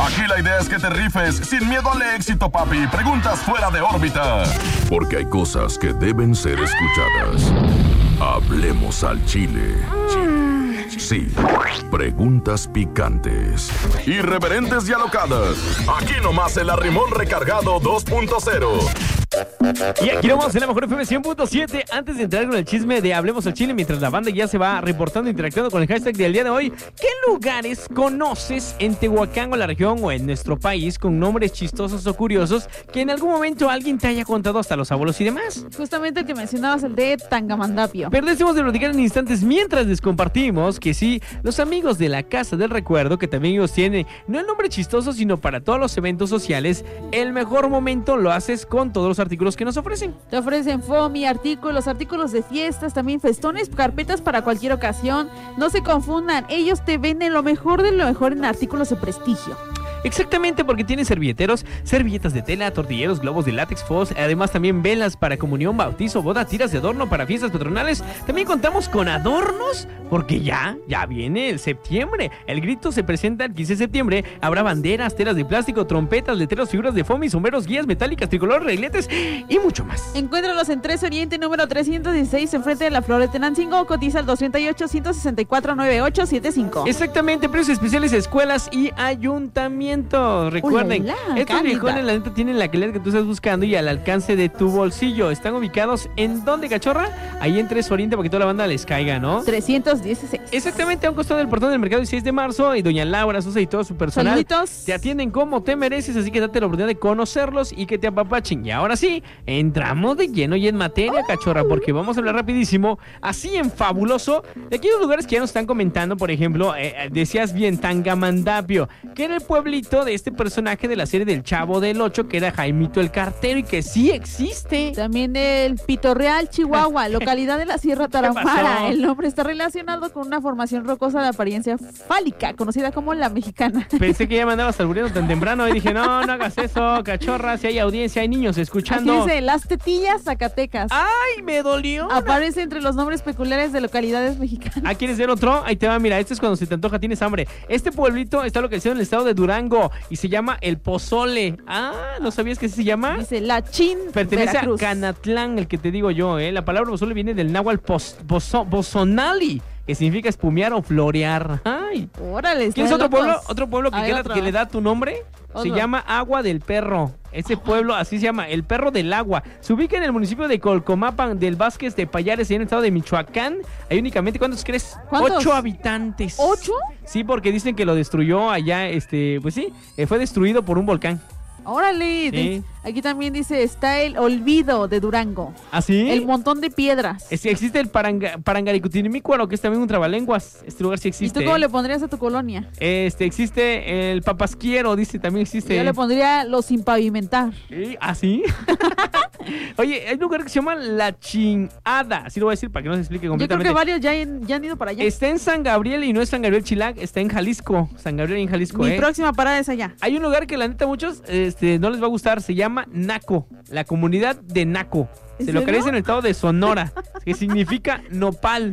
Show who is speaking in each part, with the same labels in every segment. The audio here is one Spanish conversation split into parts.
Speaker 1: Aquí la idea es que te rifes sin miedo al éxito, papi. Preguntas fuera de órbita. Porque hay cosas que deben ser escuchadas. Hablemos al Chile. Sí, preguntas picantes, irreverentes y alocadas. Aquí nomás el Arrimón Recargado 2.0.
Speaker 2: Y aquí vamos en la mejor FM 100.7. Antes de entrar con el chisme de Hablemos al Chile, mientras la banda ya se va reportando, interactuando con el hashtag del día de hoy, ¿qué lugares conoces en Tehuacán o la región o en nuestro país con nombres chistosos o curiosos que en algún momento alguien te haya contado, hasta los abuelos y demás?
Speaker 3: Justamente el que mencionabas, el de Tangamandapio.
Speaker 2: Pero decimos de platicar en instantes mientras les compartimos que sí, los amigos de la Casa del Recuerdo, que también ellos tienen no el nombre chistoso, sino para todos los eventos sociales, el mejor momento lo haces con todos los artículos que nos ofrecen.
Speaker 3: Te ofrecen foamy, artículos de fiestas, también festones, carpetas para cualquier ocasión. No se confundan, ellos te venden lo mejor de lo mejor en artículos de prestigio.
Speaker 2: Exactamente, porque tienen servilleteros, servilletas de tela, tortilleros, globos de látex, fos, además también velas para comunión, bautizo, boda, tiras de adorno para fiestas patronales. También contamos con adornos, porque ya viene el septiembre. El grito se presenta el 15 de septiembre. Habrá banderas, telas de plástico, trompetas, letreros, figuras de foamy, sombreros, guías metálicas, tricolor, regletes y mucho más.
Speaker 3: Encuéntralos en 3 Oriente, número 316, enfrente de la Flor de Tenancingo. Cotiza al 238-164-9875.
Speaker 2: Exactamente, precios especiales a escuelas y ayuntamientos. Recuerden, estos viejones la neta tienen la calidad que tú estás buscando y al alcance de tu bolsillo. Están ubicados ¿en dónde, cachorra? Ahí en 3 Oriente, para que toda la banda les caiga, ¿no?
Speaker 3: 316.
Speaker 2: Exactamente, a un costado del portón del mercado 16 de marzo. Y doña Laura Sosa y todo su personal
Speaker 3: Saluditos.
Speaker 2: te atienden como te mereces, así que date la oportunidad de conocerlos y que te apapachen. Y ahora sí, entramos de lleno y en materia, cachorra, porque vamos a hablar rapidísimo, así en fabuloso, de aquellos lugares que ya nos están comentando. Por ejemplo, decías bien, Tangamandapio, que era el pueblito de este personaje de la serie del Chavo del Ocho, que era Jaimito el Cartero, y que sí existe.
Speaker 3: También el Pito Real, Chihuahua, localidad de la Sierra Tarahumara. El nombre está relacionado con una formación rocosa de apariencia fálica, conocida como la mexicana.
Speaker 2: Pensé que ya me andabas albureando tan temprano y dije, no hagas eso, cachorra, si hay audiencia, hay niños escuchando.
Speaker 3: Aquí dice, Las Tetillas, Zacatecas.
Speaker 2: ¡Ay, me dolió!
Speaker 3: Aparece entre los nombres peculiares de localidades mexicanas.
Speaker 2: ¿Ah, quieres ver otro? Ahí te va, mira, este es cuando se te antoja, tienes hambre. Este pueblito está localizado en el estado de Durango y se llama El Pozole. Ah, ¿no sabías que así se llama?
Speaker 3: Dice La Chin,
Speaker 2: pertenece
Speaker 3: Veracruz.
Speaker 2: a Canatlán, el que te digo yo, ¿eh? La palabra pozole viene del náhuatl bozonali, que significa espumear o florear. ¡Ay!
Speaker 3: Órale,
Speaker 2: ¿Quieres otro pueblo? ¿Otro pueblo que le da tu nombre?
Speaker 3: Otro.
Speaker 2: Se llama Agua del Perro. Ese pueblo así se llama, El Perro del Agua. Se ubica en el municipio de Colcomapan del Vázquez de Payares, en el estado de Michoacán. Hay únicamente, ¿cuántos crees?
Speaker 3: ¿Cuántos?
Speaker 2: 8 habitantes.
Speaker 3: ¿8?
Speaker 2: Sí, porque dicen que lo destruyó allá, pues sí, fue destruido por un volcán.
Speaker 3: Órale,
Speaker 2: Sí.
Speaker 3: Aquí también dice, está el Olvido de Durango.
Speaker 2: ¿Ah, sí?
Speaker 3: El Montón de Piedras.
Speaker 2: Existe el Parangaricutirimícuaro, que es también un trabalenguas. Este lugar sí
Speaker 3: ¿Y
Speaker 2: existe.
Speaker 3: tú cómo le pondrías a tu colonia?
Speaker 2: Existe el Papasquiero, dice, también existe.
Speaker 3: Yo le pondría Los Sin Pavimentar.
Speaker 2: ¿Ah, sí? Oye, hay un lugar que se llama La Chinada, así lo voy a decir para que no se explique
Speaker 3: Yo
Speaker 2: completamente.
Speaker 3: creo que varios ya han ido para allá.
Speaker 2: Está en San Gabriel y no es San Gabriel Chilac, está en Jalisco. San Gabriel en Jalisco,
Speaker 3: Mi próxima parada es allá.
Speaker 2: Hay un lugar que la neta a muchos no les va a gustar, se llama Naco, la comunidad de Naco.
Speaker 3: ¿En
Speaker 2: Se
Speaker 3: serio?
Speaker 2: localiza en el estado de Sonora, que significa nopal.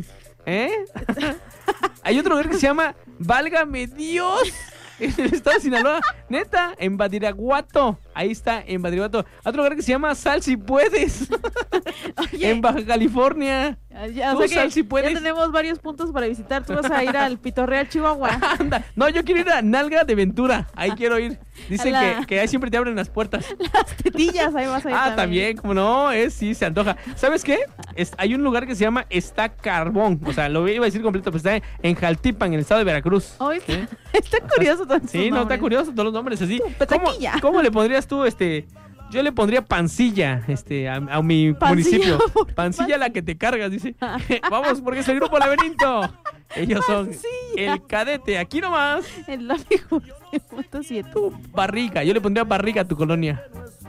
Speaker 2: Hay otro lugar que se llama Válgame Dios, en el estado de Sinaloa, neta, en Badiraguato. Ahí está, en Badiraguato. Otro lugar que se llama Sal Si Puedes,
Speaker 3: Oye,
Speaker 2: en Baja California.
Speaker 3: ya,
Speaker 2: Tú,
Speaker 3: o sea que
Speaker 2: Sal, si puedes.
Speaker 3: ya tenemos varios puntos para visitar. Tú vas a ir al Pito Real, Chihuahua.
Speaker 2: Anda, no, yo quiero ir a Nalga de Ventura. Ahí quiero ir. Dicen
Speaker 3: A la-
Speaker 2: que ahí siempre te abren las puertas.
Speaker 3: Las Tetillas, ahí vas a ir
Speaker 2: También, como no, sí, se antoja. ¿Sabes qué? Hay un lugar que se llama Está Carbón. O sea, lo iba a decir completo, pero está en Jaltipan, en el estado de Veracruz.
Speaker 3: Oh, está curioso todo
Speaker 2: Sí, no, está curioso todos los nombres así.
Speaker 3: Petaquilla.
Speaker 2: ¿Cómo le pondrías tú, Yo le pondría Pancilla, a mi
Speaker 3: Pancilla,
Speaker 2: municipio.
Speaker 3: ¿por qué
Speaker 2: Pancilla la que te cargas, dice. Vamos, porque es el Grupo Laberinto. Ellos son
Speaker 3: Pancilla.
Speaker 2: el Cadete, aquí nomás.
Speaker 3: El lápiz 7.
Speaker 2: Tu barriga, yo le pondría barriga a tu colonia.